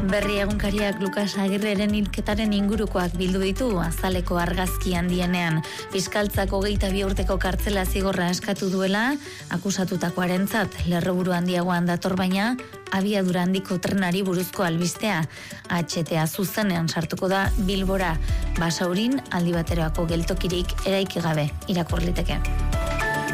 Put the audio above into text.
Berri egunkariak Lukas Agirreren hilketaren ingurukoak bildu ditu Azaleko argazki handienean. Fiskaltzak 22 urteko kartzela zigorra eskatu duela, akusatutakoarentzat lerroburu handiagoan dator baina, abiadura handiko trenari buruzko albistea. HTA zuzenean sartuko da Bilbora, Basaurin aldi baterako geltokirik eraiki gabe irakur liteke.